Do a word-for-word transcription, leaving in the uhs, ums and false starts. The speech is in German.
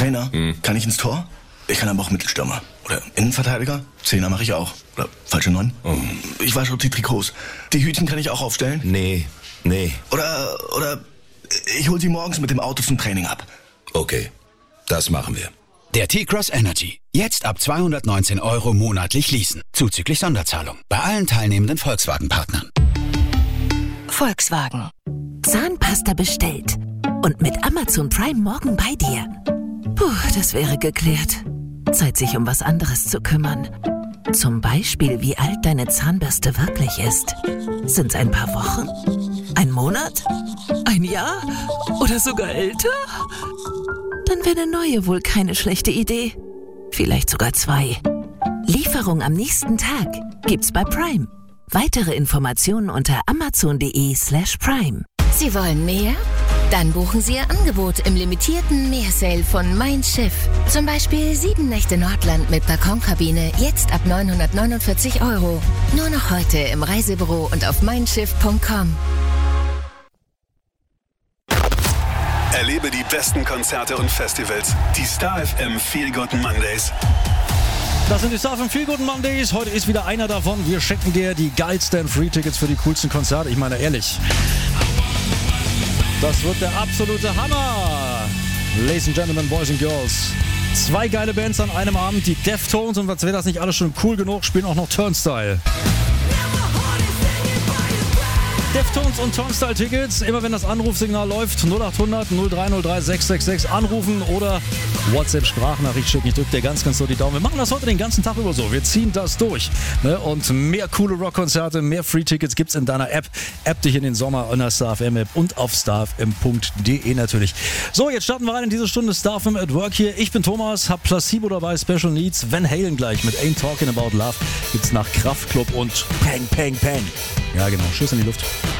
Trainer, hm. kann ich ins Tor? Ich kann aber auch Mittelstürmer. Oder Innenverteidiger? Zehner mache ich auch. Oder falsche Neun? Oh. Ich wasche die Trikots. Die Hütchen kann ich auch aufstellen? Nee, nee. Oder, oder ich hol sie morgens mit dem Auto zum Training ab. Okay, das machen wir. Der T-Cross Energy. Jetzt ab zweihundertneunzehn Euro monatlich leasen. Zuzüglich Sonderzahlung. Bei allen teilnehmenden Volkswagen-Partnern. Volkswagen. Zahnpasta bestellt. Und mit Amazon Prime morgen bei dir. Puh, das wäre geklärt. Zeit, sich um was anderes zu kümmern. Zum Beispiel, wie alt deine Zahnbürste wirklich ist. Sind's ein paar Wochen? Ein Monat? Ein Jahr? Oder sogar älter? Dann wäre eine neue wohl keine schlechte Idee. Vielleicht sogar zwei. Lieferung am nächsten Tag gibt's bei Prime. Weitere Informationen unter amazon.de slash prime. Sie wollen mehr? Dann buchen Sie Ihr Angebot im limitierten Meersale von Mein Schiff. Zum Beispiel sieben Nächte Nordland mit Balkonkabine, jetzt ab neunhundertneunundvierzig Euro. Nur noch heute im Reisebüro und auf mein schiff punkt com. Erlebe die besten Konzerte und Festivals. Die Star F M Feel Good Mondays. Das sind die Star F M Feel Good Mondays. Heute ist wieder einer davon. Wir schenken dir die geilsten Free-Tickets für die coolsten Konzerte. Ich meine, ehrlich. Das wird der absolute Hammer. Ladies and Gentlemen, Boys and Girls. Zwei geile Bands an einem Abend. Die Deftones, und als wäre das nicht alles schon cool genug, spielen auch noch Turnstile. Deftones und Turnstile-Tickets, immer wenn das Anrufsignal läuft, null acht hundert null drei null drei sechs sechs sechs anrufen oder WhatsApp-Sprachnachricht schicken. Ich drücke dir ganz, ganz so die Daumen. Wir machen das heute den ganzen Tag über so. Wir ziehen das durch. Ne? Und mehr coole Rockkonzerte, mehr Free-Tickets gibt's in deiner App. App dich in den Sommer in der Star F M-App und auf star f m punkt d e natürlich. So, jetzt starten wir rein in diese Stunde Star F M at Work hier. Ich bin Thomas, hab Placebo dabei, Special Needs. Van Halen gleich mit Ain't Talking About Love gibt's nach Kraftklub und Pang, Pang, Pang. Ja, genau. Schuss in die Luft.